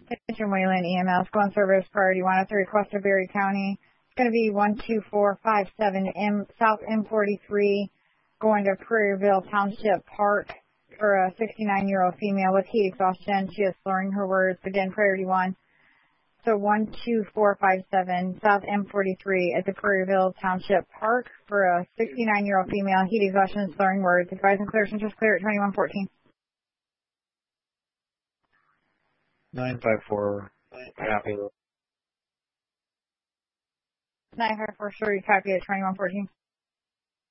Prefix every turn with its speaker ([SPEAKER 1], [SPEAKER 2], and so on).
[SPEAKER 1] Attention Wayland EMS, go on service priority 1 at the request of Berry County. It's going to be 12457 South M43 going to Prairieville Township Park for a 69-year-old female with heat exhaustion. She is slurring her words. Again, priority 1. So 12457 South M43 at the Prairieville Township Park for a 69-year-old female, heat exhaustion, slurring words. Advise and clear, just clear at 2114.
[SPEAKER 2] 954, copy.
[SPEAKER 1] 954, sure, you copy at 2114.